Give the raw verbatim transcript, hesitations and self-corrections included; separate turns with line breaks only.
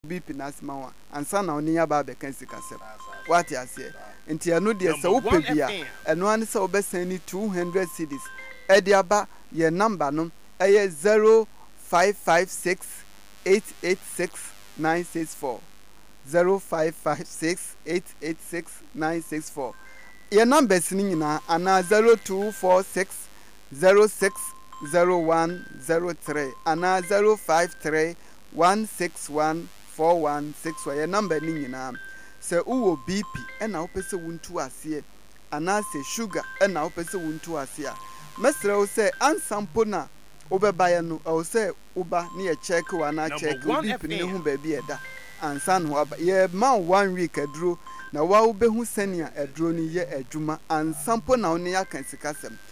B P nasma wa ansa na oni aba be kan sikasem what ya say enti eno de se wo pebia eno an se wo be send two hundred cedis e de aba ye number no eye zero five five six eight eight six nine six four zero five five six eight eight six nine six four ye numbers ni nyina ana zero two four six zero six zero one zero three ana zero five three one six one four one six four ye number ni nyina se uwo B P e na opese wuntu ase ana se sugar e na opese wuntu ase a mesre wo se ansampo na obeba ye no o se uba na ye check wa na check B P ni hu ba bi eda ansan ho aba ye ma one week aduro na wa wo behu senia aduro ni ye adwuma ansampo na wo ne ya kan sikasem